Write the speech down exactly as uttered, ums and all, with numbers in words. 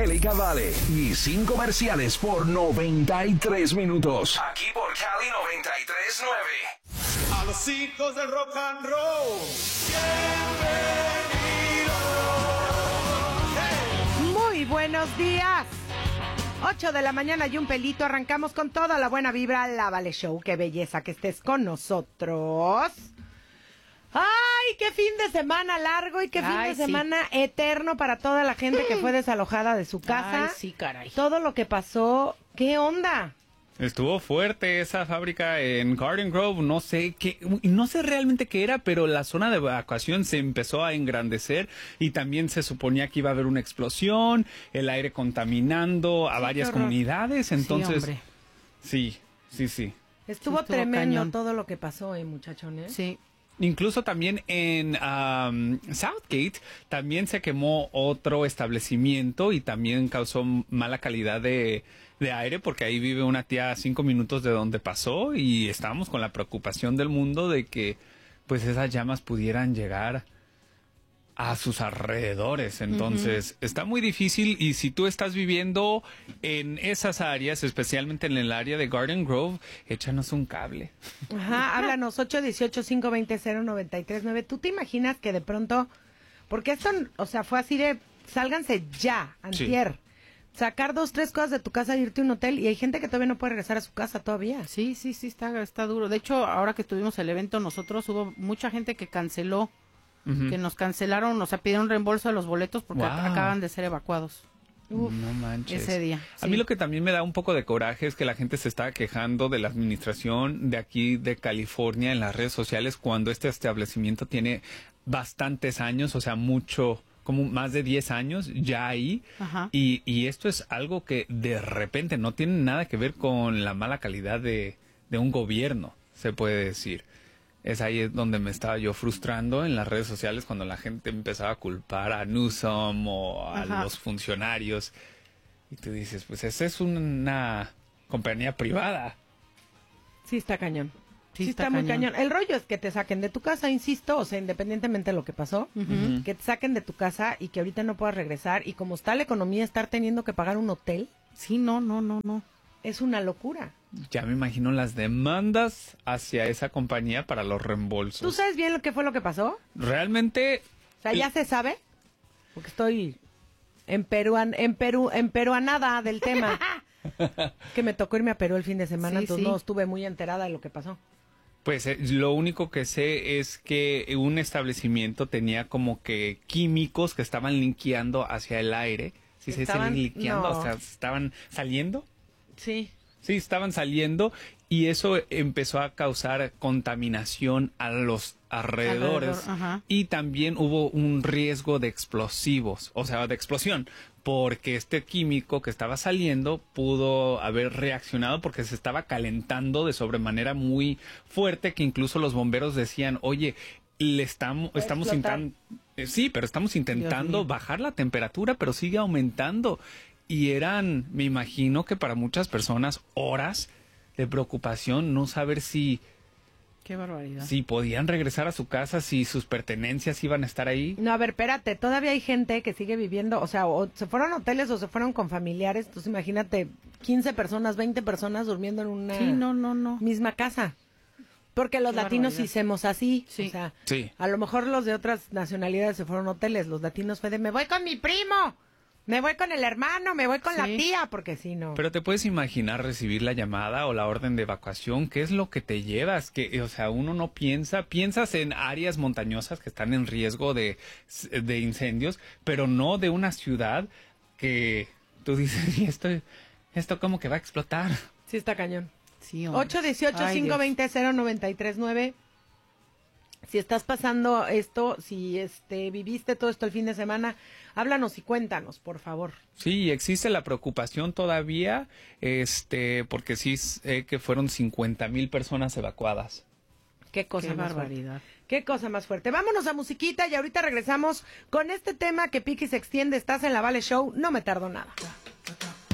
Angélica Vale y sin comerciales por noventa y tres minutos. Aquí por Cali noventa y tres punto nueve. A los hijos del rock and roll, bienvenidos. Hey. Muy buenos días. ocho de la mañana y un pelito. Arrancamos con toda la buena vibra. La Vale Show. Qué belleza que estés con nosotros. ¡Ay, qué fin de semana largo y qué fin Ay, de sí. semana eterno para toda la gente que fue desalojada de su casa! Ay, sí, caray. Todo lo que pasó, ¿qué onda? Estuvo fuerte esa fábrica en Garden Grove, no sé qué, no sé realmente qué era, pero la zona de evacuación se empezó a engrandecer y también se suponía que iba a haber una explosión, el aire contaminando a Sí, varias qué horror. comunidades, entonces Sí, hombre. sí, sí, sí. Estuvo, Sí, estuvo tremendo cañón. todo lo que pasó, eh, muchachones. Sí. Incluso también en um, Southgate también se quemó otro establecimiento y también causó mala calidad de, de aire porque ahí vive una tía a cinco minutos de donde pasó y estábamos con la preocupación del mundo de que pues esas llamas pudieran llegar a sus alrededores. Entonces, uh-huh. está muy difícil y si tú estás viviendo en esas áreas, especialmente en el área de Garden Grove, échanos un cable. Ajá, háblanos, ocho uno ocho, cinco dos cero, cero nueve tres nueve. ¿Tú te imaginas que de pronto, porque esto, o sea, fue así de, sálganse ya, antier, sí. sacar dos, tres cosas de tu casa e irte a un hotel y hay gente que todavía no puede regresar a su casa todavía? Sí, sí, sí, está, está duro. De hecho, ahora que tuvimos el evento, nosotros hubo mucha gente que canceló, uh-huh. que nos cancelaron, o sea, pidieron reembolso de los boletos porque wow. acaban de ser evacuados. Uf, no manches. Ese día. A sí. mí lo que también me da un poco de coraje es que la gente se está quejando de la administración de aquí de California en las redes sociales cuando este establecimiento tiene bastantes años, o sea, mucho, como más de diez años ya ahí. Ajá. Y, y esto es algo que de repente no tiene nada que ver con la mala calidad de, de un gobierno, se puede decir. Es ahí donde me estaba yo frustrando en las redes sociales cuando la gente empezaba a culpar a Newsom o a Ajá. los funcionarios. Y tú dices, pues esa es una compañía privada. Sí está cañón. Sí, Sí está, está muy cañón. cañón. El rollo es que te saquen de tu casa, insisto, o sea, independientemente de lo que pasó, Uh-huh. que te saquen de tu casa y que ahorita no puedas regresar. Y como está la economía, estar teniendo que pagar un hotel, Sí, no, no, no, no. es una locura. Ya me imagino las demandas hacia esa compañía para los reembolsos. ¿Tú sabes bien lo que fue lo que pasó? Realmente... O sea, ¿ya se sabe? Porque estoy en peruan, en Perú, en peruanada del tema. Que me tocó irme a Perú el fin de semana, Sí, entonces sí. no estuve muy enterada de lo que pasó. Pues eh, lo único que sé es que un establecimiento tenía como que químicos que estaban linkeando hacia el aire. ¿Sí se dice Estaban- linkeando? no. O sea, estaban saliendo. Sí. Sí, estaban saliendo y eso empezó a causar contaminación a los alrededores. Alrededor, ajá. Y también hubo un riesgo de explosivos, o sea, de explosión, porque este químico que estaba saliendo pudo haber reaccionado porque se estaba calentando de sobremanera muy fuerte que incluso los bomberos decían, oye, le estamos, Va a estamos explotar. intentando, eh, sí, pero estamos intentando mío. bajar la temperatura, pero sigue aumentando. Y eran, me imagino que para muchas personas, horas de preocupación, no saber si, Qué barbaridad. si podían regresar a su casa, si sus pertenencias iban a estar ahí. No, a ver, espérate, todavía hay gente que sigue viviendo, o sea, o se fueron a hoteles o se fueron con familiares, entonces imagínate, quince personas, veinte personas durmiendo en una Sí, no, no, no. misma casa. Porque los Qué latinos barbaridad. hicimos así, Sí. o sea, Sí. a lo mejor los de otras nacionalidades se fueron a hoteles, los latinos fue de, me voy con mi primo, me voy con el hermano, me voy con Sí. la tía, porque si no. Pero te puedes imaginar recibir la llamada o la orden de evacuación, ¿qué es lo que te llevas? Que, o sea, uno no piensa, piensas en áreas montañosas que están en riesgo de, de incendios, pero no de una ciudad que tú dices, y esto, esto como que va a explotar. Sí está cañón. Sí, hombre. ocho uno ocho, Ay, cinco dos Dios. cero, cero nueve tres nueve. Si estás pasando esto, si este viviste todo esto el fin de semana, háblanos y cuéntanos, por favor. Sí, existe la preocupación todavía, este, porque sí sé que fueron cincuenta mil personas evacuadas. Qué cosa Qué más barbaridad. fuerte. Qué cosa más fuerte. Vámonos a musiquita y ahorita regresamos con este tema que pique y se extiende. Estás en la Vale Show, no me tardo nada.